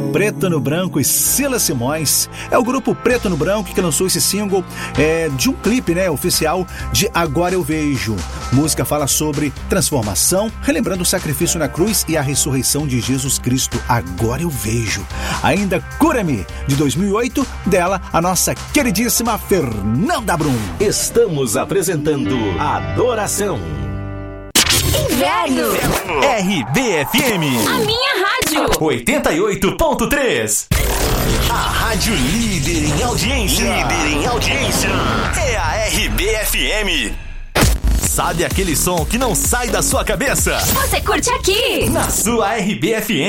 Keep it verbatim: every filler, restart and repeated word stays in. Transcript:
Preto no Branco e Silas Simões. É o grupo Preto no Branco que lançou esse single é, de um clipe, né, oficial de Agora Eu Vejo. A música fala sobre transformação, relembrando o sacrifício na cruz e a ressurreição de Jesus Cristo. Agora Eu Vejo. Ainda Cura-me, de dois mil e oito, dela a nossa queridíssima Fernanda Brum. Estamos apresentando Adoração. Inverno. R B F M. A minha rádio. oitenta e oito ponto três. A rádio líder em audiência. Líder em audiência. É a R B F M. Sabe aquele som que não sai da sua cabeça? Você curte aqui. Na sua R B F M.